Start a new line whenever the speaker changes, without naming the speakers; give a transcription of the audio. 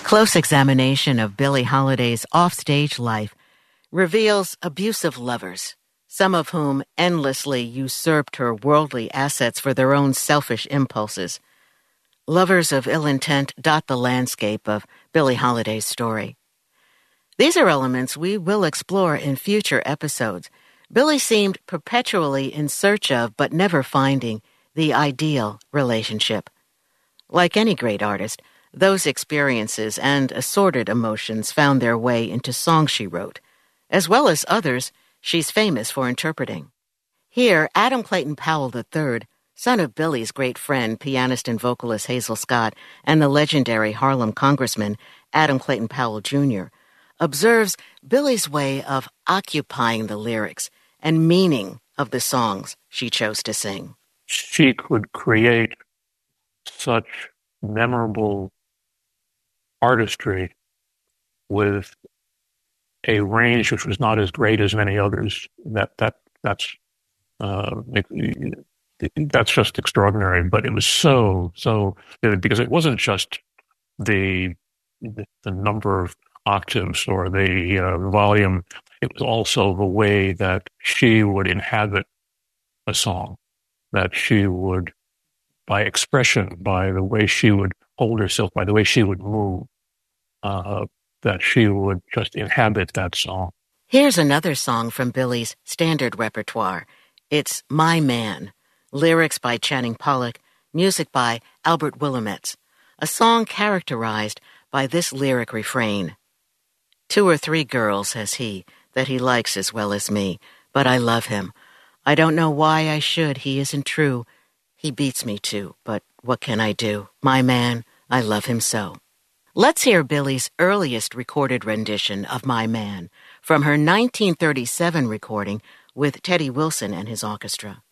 close examination of Billie Holiday's offstage life reveals abusive lovers, some of whom endlessly usurped her worldly assets for their own selfish impulses. Lovers of ill intent dot the landscape of Billie Holiday's story. These are elements we will explore in future episodes. Billie seemed perpetually in search of, but never finding, the ideal relationship. Like any great artist, those experiences and assorted emotions found their way into songs she wrote, as well as others she's famous for interpreting. Here, Adam Clayton Powell III, son of Billie's great friend, pianist and vocalist Hazel Scott, and the legendary Harlem congressman Adam Clayton Powell Jr., observes Billie's way of occupying the lyrics and meaning of the songs she chose to sing.
She could create such memorable artistry with a range which was not as great as many others. That's just extraordinary. But it was so vivid because it wasn't just the number of octaves or the volume. It was also the way that she would inhabit a song, that she would, by expression, by the way she would hold herself, by the way she would move, that she would just inhabit that song.
Here's another song from Billie's standard repertoire. It's My Man, lyrics by Channing Pollock, music by Albert Willamette, a song characterized by this lyric refrain. 2 or 3 girls has he that he likes as well as me, but I love him. I don't know why I should, he isn't true. He beats me too, but what can I do? My man, I love him so. Let's hear Billie's earliest recorded rendition of My Man from her 1937 recording with Teddy Wilson and his orchestra.